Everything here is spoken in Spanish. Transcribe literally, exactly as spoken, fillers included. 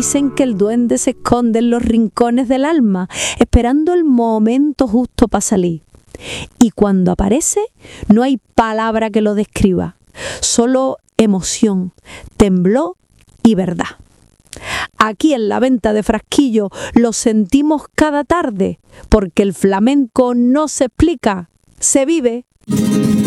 Dicen que el duende se esconde en los rincones del alma, esperando el momento justo para salir. Y cuando aparece, no hay palabra que lo describa, solo emoción, temblor y verdad. Aquí en la venta de Frasquillo lo sentimos cada tarde, porque el flamenco no se explica, se vive.